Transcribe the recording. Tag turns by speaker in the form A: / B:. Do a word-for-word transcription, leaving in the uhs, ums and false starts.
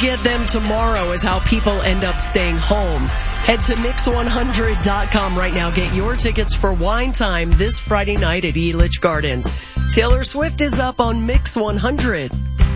A: get them tomorrow is how people end up staying home. Head to mix one hundred dot com right now. Get your tickets for Wine Time this Friday night at Elitch Gardens. Taylor Swift is up on Mix one hundred.